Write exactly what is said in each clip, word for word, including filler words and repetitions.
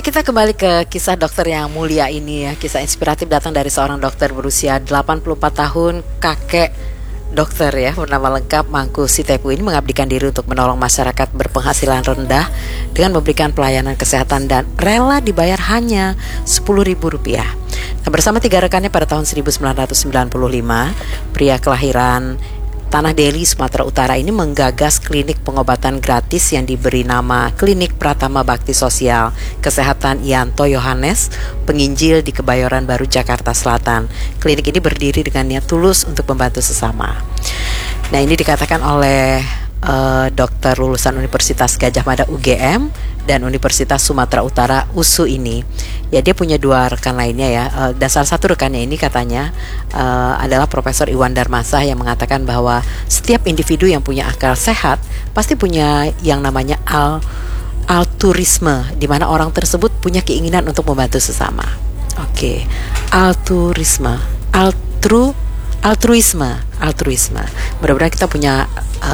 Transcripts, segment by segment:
Ya, kita kembali ke kisah dokter yang mulia ini ya. Kisah inspiratif datang dari seorang dokter berusia delapan puluh empat tahun, kakek dokter ya, bernama lengkap Mangku Sitepu ini mengabdikan diri untuk menolong masyarakat berpenghasilan rendah dengan memberikan pelayanan kesehatan dan rela dibayar hanya sepuluh ribu rupiah. Nah, bersama tiga rekannya pada tahun seribu sembilan ratus sembilan puluh lima, pria kelahiran Tanah Deli, Sumatera Utara ini menggagas klinik pengobatan gratis yang diberi nama Klinik Pratama Bakti Sosial Kesehatan Yanto Yohanes, penginjil di Kebayoran Baru, Jakarta Selatan. Klinik ini berdiri dengan niat tulus untuk membantu sesama. Nah, ini dikatakan oleh uh, dokter lulusan Universitas Gadjah Mada U G M dan Universitas Sumatera Utara U S U ini. Ya, dia punya dua rekan lainnya ya, uh, dan salah satu rekannya ini katanya uh, adalah Profesor Iwan Darmasah yang mengatakan bahwa setiap individu yang punya akal sehat pasti punya yang namanya al altruisme, di mana orang tersebut punya keinginan untuk membantu sesama. Oke, okay. altruisme, altru altruisme, altruisme. Mudah-mudahan kita punya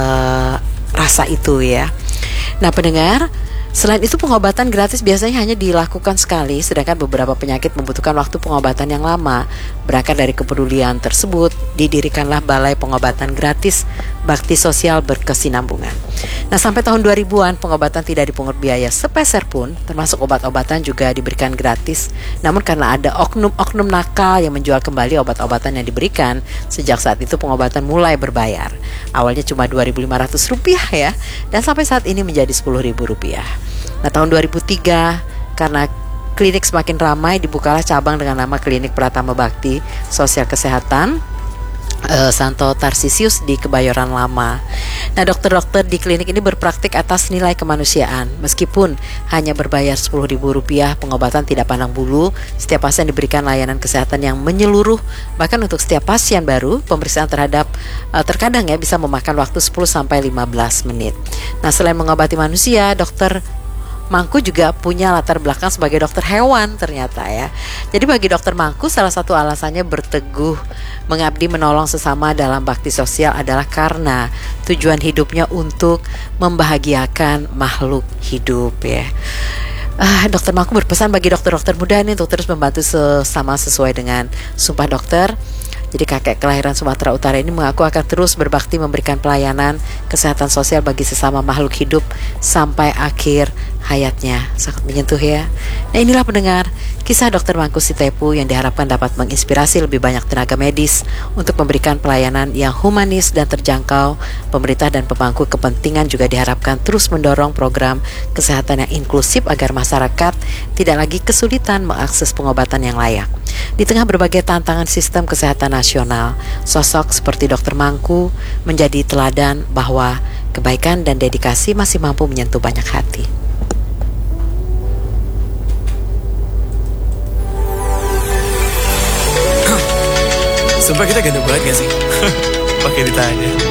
uh, rasa itu ya. Nah, pendengar, selain itu pengobatan gratis biasanya hanya dilakukan sekali, sedangkan beberapa penyakit membutuhkan waktu pengobatan yang lama. Berangkat dari kepedulian tersebut, didirikanlah Balai Pengobatan Gratis Bakti Sosial Berkesinambungan. Nah, sampai tahun dua ribuan pengobatan tidak dipungut biaya sepeser pun, termasuk obat-obatan juga diberikan gratis. Namun karena ada oknum-oknum nakal yang menjual kembali obat-obatan yang diberikan, sejak saat itu pengobatan mulai berbayar. Awalnya cuma dua ribu lima ratus rupiah ya, dan sampai saat ini menjadi sepuluh ribu rupiah. Nah, tahun dua ribu tiga, karena klinik semakin ramai, dibukalah cabang dengan nama Klinik Pratama Bakti Sosial Kesehatan uh, Santo Tarsisius di Kebayoran Lama. Nah, dokter-dokter di klinik ini berpraktik atas nilai kemanusiaan. Meskipun hanya berbayar sepuluh ribu rupiah, pengobatan tidak pandang bulu. Setiap pasien diberikan layanan kesehatan yang menyeluruh. Bahkan untuk setiap pasien baru, pemeriksaan terhadap uh, terkadang ya bisa memakan waktu sepuluh sampai lima belas menit. Nah, selain mengobati manusia, dokter Mangku juga punya latar belakang sebagai dokter hewan ternyata ya. Jadi bagi dokter Mangku, salah satu alasannya berteguh mengabdi menolong sesama dalam bakti sosial adalah karena tujuan hidupnya untuk membahagiakan makhluk hidup ya. Uh, dokter Mangku berpesan bagi dokter-dokter muda ini untuk terus membantu sesama sesuai dengan sumpah dokter. Jadi kakek kelahiran Sumatera Utara ini mengaku akan terus berbakti memberikan pelayanan kesehatan sosial bagi sesama makhluk hidup sampai akhir hayatnya. Sangat menyentuh ya. Nah, inilah pendengar kisah dokter Mangku Sitepu yang diharapkan dapat menginspirasi lebih banyak tenaga medis untuk memberikan pelayanan yang humanis dan terjangkau. Pemerintah dan pemangku kepentingan juga diharapkan terus mendorong program kesehatan yang inklusif agar masyarakat tidak lagi kesulitan mengakses pengobatan yang layak. Di tengah berbagai tantangan sistem kesehatan nasional, sosok seperti dokter Mangku menjadi teladan bahwa kebaikan dan dedikasi masih mampu menyentuh banyak hati. Sumpah kita ganteng banget gak sih? Pakai ditanya.